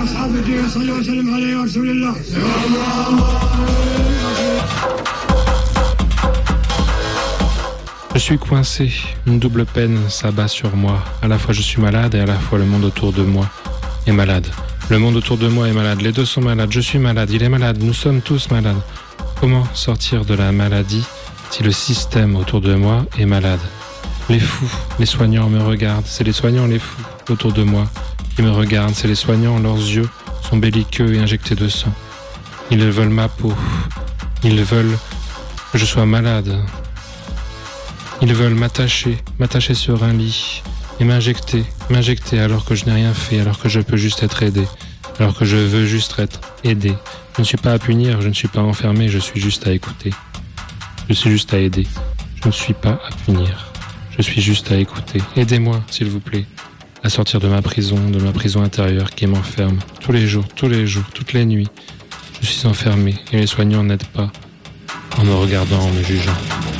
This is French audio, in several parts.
Je suis coincé, une double peine s'abat sur moi. À la fois je suis malade et à la fois le monde autour de moi est malade. Le monde autour de moi est malade, les deux sont malades, je suis malade, il est malade, nous sommes tous malades. Comment sortir de la maladie si le système autour de moi est malade? Les fous, les soignants me regardent, c'est les soignants les fous autour de moi qui me regardent, c'est les soignants, leurs yeux sont belliqueux et injectés de sang. Ils veulent ma peau, ils veulent que je sois malade. Ils veulent m'attacher sur un lit et m'injecter alors que je n'ai rien fait, alors que je peux juste être aidé, alors que je veux juste être aidé. Je ne suis pas à punir, je ne suis pas enfermé, je suis juste à écouter. Je suis juste à aider. Je ne suis pas à punir. Je suis juste à écouter. Aidez-moi, s'il vous plaît, à sortir de ma prison intérieure qui m'enferme. Tous les jours, toutes les nuits. Je suis enfermé et les soignants n'aident pas en me regardant, en me jugeant.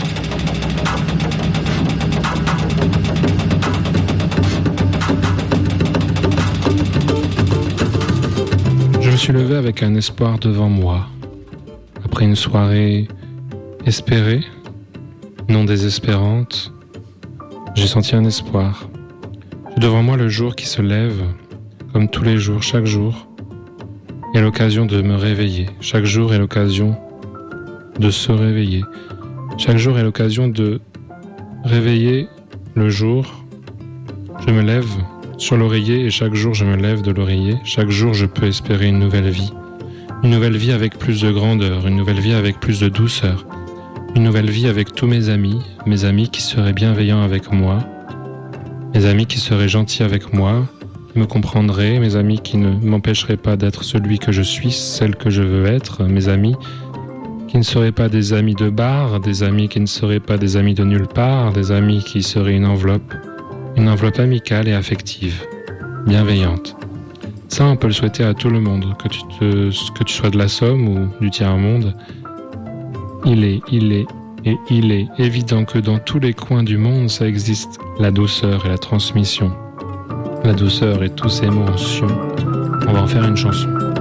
Je me suis levé avec un espoir devant moi. Après une soirée espérée, non désespérante, j'ai senti un espoir. J'ai devant moi le jour qui se lève, comme tous les jours, chaque jour, est l'occasion de me réveiller. Chaque jour est l'occasion de se réveiller. Chaque jour est l'occasion de réveiller le jour. Je me lève sur l'oreiller et chaque jour je me lève de l'oreiller. Chaque jour je peux espérer une nouvelle vie. Une nouvelle vie avec plus de grandeur, une nouvelle vie avec plus de douceur. Une nouvelle vie avec tous mes amis qui seraient bienveillants avec moi, mes amis qui seraient gentils avec moi, qui me comprendraient, mes amis qui ne m'empêcheraient pas d'être celui que je suis, celle que je veux être, mes amis qui ne seraient pas des amis de bar, des amis qui ne seraient pas des amis de nulle part, des amis qui seraient une enveloppe amicale et affective, bienveillante. Ça, on peut le souhaiter à tout le monde, que tu sois de la Somme ou du tiers-monde. Il est évident que dans tous les coins du monde, ça existe, la douceur et la transmission. La douceur et tous ces mots en sion. On va en faire une chanson.